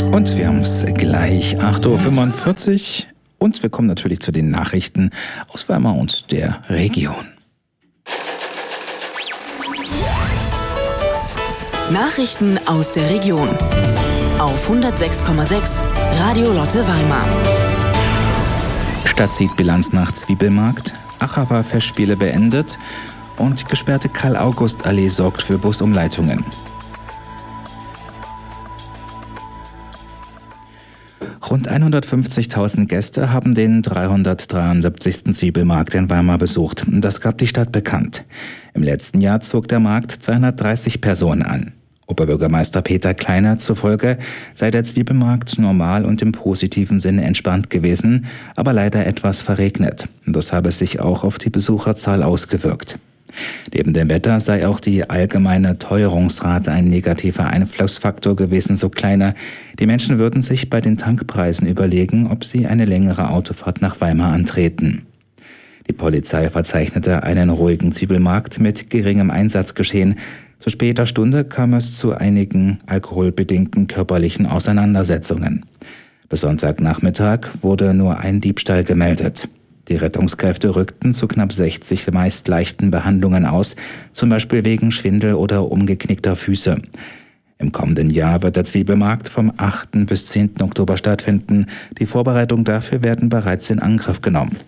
Und wir haben es gleich 8.45 Uhr und wir kommen natürlich zu den Nachrichten aus Weimar und der Region. Nachrichten aus der Region auf 106,6 Radio Lotte Weimar. Stadt zieht Bilanz nach Zwiebelmarkt, Achawer Festspiele beendet und gesperrte Karl-August-Allee sorgt für Busumleitungen. Rund 150.000 Gäste haben den 373. Zwiebelmarkt in Weimar besucht. Das gab die Stadt bekannt. Im letzten Jahr zog der Markt 230 Personen an. Oberbürgermeister Peter Kleiner zufolge sei der Zwiebelmarkt normal und im positiven Sinne entspannt gewesen, aber leider etwas verregnet. Das habe sich auch auf die Besucherzahl ausgewirkt. Neben dem Wetter sei auch die allgemeine Teuerungsrate ein negativer Einflussfaktor gewesen, so Kleiner. Die Menschen würden sich bei den Tankpreisen überlegen, ob sie eine längere Autofahrt nach Weimar antreten. Die Polizei verzeichnete einen ruhigen Zwiebelmarkt mit geringem Einsatzgeschehen. Zu später Stunde kam es zu einigen alkoholbedingten körperlichen Auseinandersetzungen. Bis Sonntagnachmittag wurde nur ein Diebstahl gemeldet. Die Rettungskräfte rückten zu knapp 60 meist leichten Behandlungen aus, zum Beispiel wegen Schwindel oder umgeknickter Füße. Im kommenden Jahr wird der Zwiebelmarkt vom 8. bis 10. Oktober stattfinden. Die Vorbereitungen dafür werden bereits in Angriff genommen.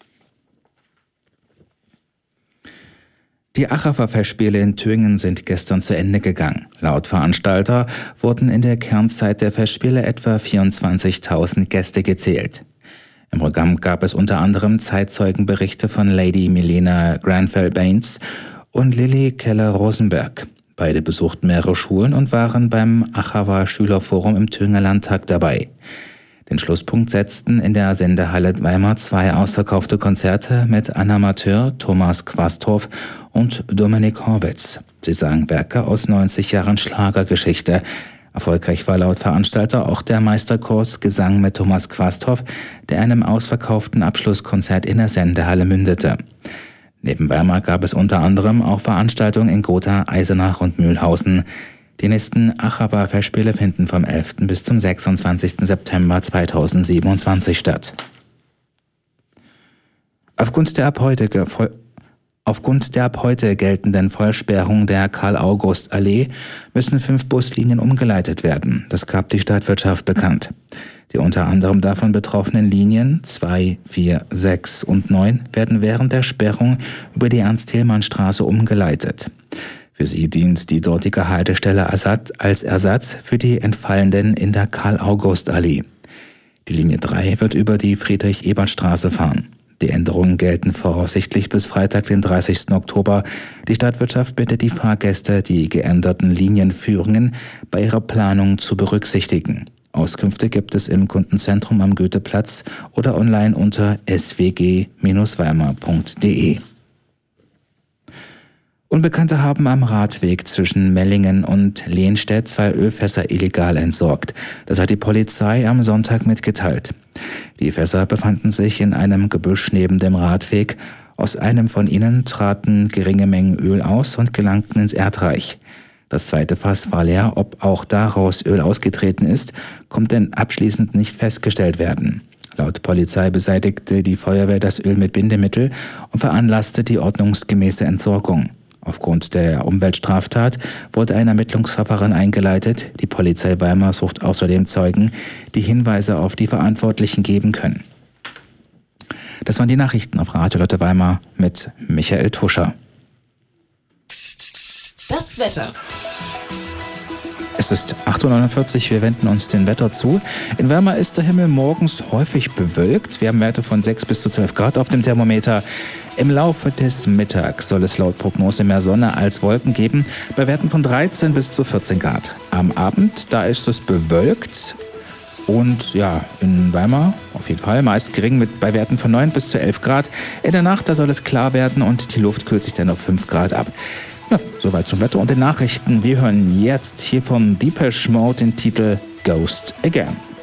Die Achawer Festspiele in Thüringen sind gestern zu Ende gegangen. Laut Veranstalter wurden in der Kernzeit der Festspiele etwa 24.000 Gäste gezählt. Im Programm gab es unter anderem Zeitzeugenberichte von Lady Milena Granville-Baines und Lilly Keller-Rosenberg. Beide besuchten mehrere Schulen und waren beim Achawer Schülerforum im Thüringer Landtag dabei. Den Schlusspunkt setzten in der Sendehalle Weimar 2 ausverkaufte Konzerte mit Anna Mathör, Thomas Quasthoff und Dominik Horwitz. Sie sangen Werke aus 90 Jahren Schlagergeschichte. Erfolgreich war laut Veranstalter auch der Meisterkurs Gesang mit Thomas Quasthoff, der einem ausverkauften Abschlusskonzert in der Sendehalle mündete. Neben Weimar gab es unter anderem auch Veranstaltungen in Gotha, Eisenach und Mühlhausen. Die nächsten Achawer Festspiele finden vom 11. bis zum 26. September 2027 statt. Aufgrund der ab heute geltenden Vollsperrung der Karl-August-Allee müssen 5 Buslinien umgeleitet werden. Das gab die Stadtwirtschaft bekannt. Die unter anderem davon betroffenen Linien 2, 4, 6 und 9 werden während der Sperrung über die Ernst-Thälmann-Straße umgeleitet. Für sie dient die dortige Haltestelle als Ersatz für die Entfallenden in der Karl-August-Allee. Die Linie 3 wird über die Friedrich-Ebert-Straße fahren. Die Änderungen gelten voraussichtlich bis Freitag, den 30. Oktober. Die Stadtwirtschaft bittet die Fahrgäste, die geänderten Linienführungen bei ihrer Planung zu berücksichtigen. Auskünfte gibt es im Kundenzentrum am Goetheplatz oder online unter swg-weimar.de. Unbekannte haben am Radweg zwischen Mellingen und Lehnstedt 2 Ölfässer illegal entsorgt. Das hat die Polizei am Sonntag mitgeteilt. Die Fässer befanden sich in einem Gebüsch neben dem Radweg. Aus einem von ihnen traten geringe Mengen Öl aus und gelangten ins Erdreich. Das zweite Fass war leer. Ob auch daraus Öl ausgetreten ist, konnte denn abschließend nicht festgestellt werden. Laut Polizei beseitigte die Feuerwehr das Öl mit Bindemittel und veranlasste die ordnungsgemäße Entsorgung. Aufgrund der Umweltstraftat wurde ein Ermittlungsverfahren eingeleitet. Die Polizei Weimar sucht außerdem Zeugen, die Hinweise auf die Verantwortlichen geben können. Das waren die Nachrichten auf Radio Lotte Weimar mit Michael Tuscher. Das Wetter. Es ist 8.49 Uhr, wir wenden uns dem Wetter zu. In Weimar ist der Himmel morgens häufig bewölkt. Wir haben Werte von 6 bis zu 12 Grad auf dem Thermometer. Im Laufe des Mittags soll es laut Prognose mehr Sonne als Wolken geben, bei Werten von 13 bis zu 14 Grad. Am Abend, da ist es bewölkt und ja, in Weimar auf jeden Fall meist gering bei Werten von 9 bis zu 11 Grad. In der Nacht, da soll es klar werden und die Luft kühlt sich dann auf 5 Grad ab. Ja, soweit zum Wetter und den Nachrichten. Wir hören jetzt hier von Depeche Mode den Titel Ghost Again.